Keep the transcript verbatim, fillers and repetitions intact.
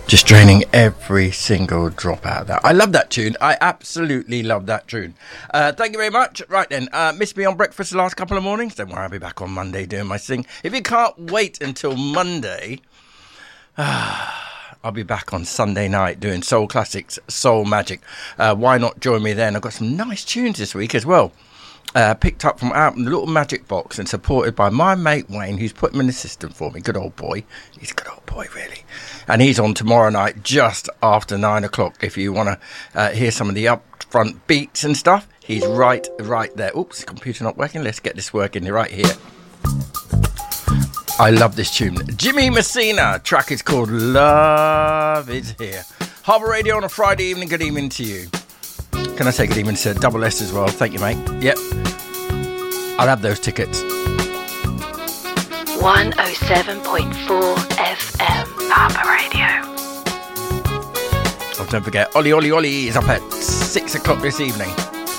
Just draining every single drop out of that. I love that tune. I absolutely love that tune. Uh, thank you very much. Right then, uh, missed me on breakfast the last couple of mornings? Don't worry, I'll be back on Monday doing my thing. If you can't wait until Monday, I'll be back on Sunday night doing Soul Classics, Soul Magic. Uh, why not join me then? I've got some nice tunes this week as well. Uh, picked up from out in the little magic box and supported by my mate Wayne, who's put them in the system for me. Good old boy. He's a good old boy, really. And he's on tomorrow night just after nine o'clock. If you want to uh, hear some of the upfront beats and stuff, he's right, right there. Oops, computer not working. Let's get this working right here. I love this tune. Jimmy Messina. Track is called Love Is Here. Harbour Radio on a Friday evening. Good evening to you. Can I say good evening to Double S as well? Thank you, mate. Yep. I'll have those tickets. one oh seven point four F M Harbour Radio. Oh, don't forget, Ollie Ollie Ollie is up at six o'clock this evening.